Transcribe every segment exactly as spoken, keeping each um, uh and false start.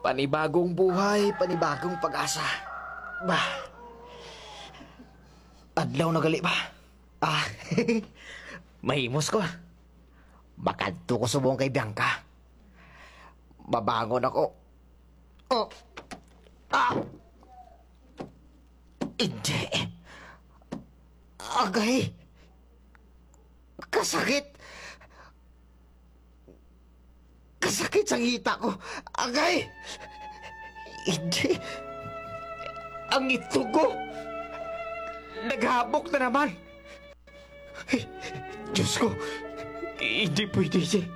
Panibagong buhay, panibagong pag-asa. Bah, adlaw na gali ba? Ah, mahimos ko. Makadto ko subong kay Bianca. Babangon ako. Oh. Ah! Hindi. Agay. Kasakit. Kasakit sa ngita ko. Agay. Hindi. Ang itog ko. Naghabok na naman. Ay, Diyos ko. Hindi pwede siya.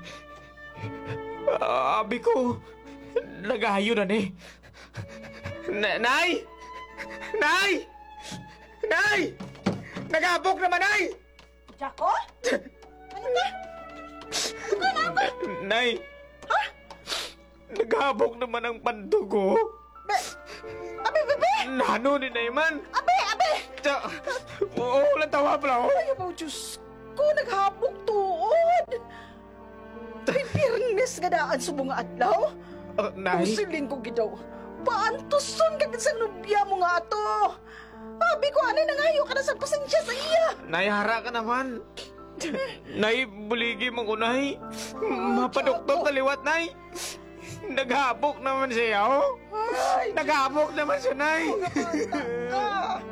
Abi ko. Nagahayo na ni. Na Nay! Nay! Nay! Naghabok naman, Nay! Jaco? Ano ka? Ano na ako? Nay! Ha? Naghabok naman ang pandugo. Be, abe, bebe! Nano ni Nayman? Abe, abe! Tsa, oo, lang tawa pala ako. Ay, mo, Diyos ko, naghabok tuod. Ay, pirnes nga daan sa mga adlaw. Uh, Nay? Pusiling ko gidaw. Paantoson ka sa nubya mo nga ato. Abi ko, anay nangayo ka na sa pasensya sa iya. Nay, hara ka naman. Nay, buligi mong unay. Mapaduktot na liwat, Nay. Naghabok naman siya, oh. Ay, Naghabok naman siya, Nay. mga bata ka.